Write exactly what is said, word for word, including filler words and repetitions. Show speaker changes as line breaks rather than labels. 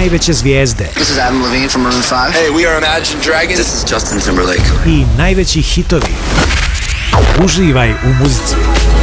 najveće zvijezde.
This is Adam Levine from Maroon five.
Hey, we are Imagine Dragons.
This is Justin Timberlake.
I najveći hitovi. Uživaj u muzici.